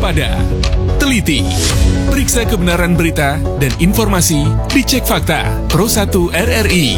waspada, teliti, periksa kebenaran berita dan informasi, dicek fakta. Pro 1 RRI.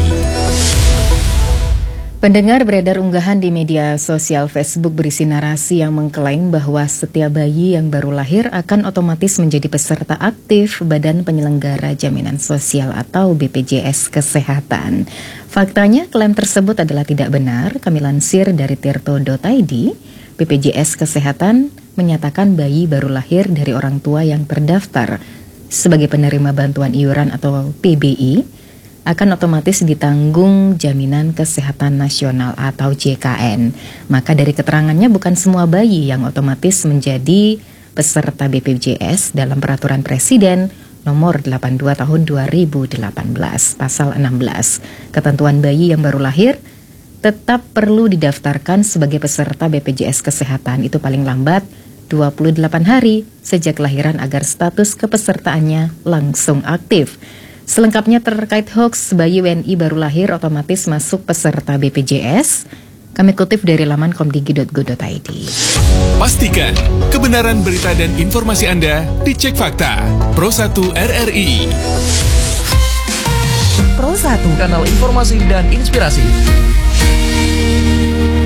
Pendengar, beredar unggahan di media sosial Facebook berisi narasi yang mengklaim bahwa setiap bayi yang baru lahir akan otomatis menjadi peserta aktif Badan Penyelenggara Jaminan Sosial atau BPJS Kesehatan. Faktanya, klaim tersebut adalah tidak benar. Kami lansir dari tirto.id, BPJS Kesehatan menyatakan bayi baru lahir dari orang tua yang terdaftar sebagai penerima bantuan iuran atau PBI akan otomatis ditanggung Jaminan Kesehatan Nasional atau JKN. Maka dari keterangannya bukan semua bayi yang otomatis menjadi peserta BPJS dalam Peraturan Presiden Nomor 82 Tahun 2018 Pasal 16. Ketentuan bayi yang baru lahir tetap perlu didaftarkan sebagai peserta BPJS Kesehatan itu paling lambat 28 hari sejak kelahiran agar status kepesertaannya langsung aktif. Selengkapnya terkait hoax bayi WNI baru lahir otomatis masuk peserta BPJS, kami kutip dari laman komdigi.go.id. Pastikan kebenaran berita dan informasi Anda dicek fakta. Pro 1 RRI. Pro 1, kanal informasi dan inspirasi.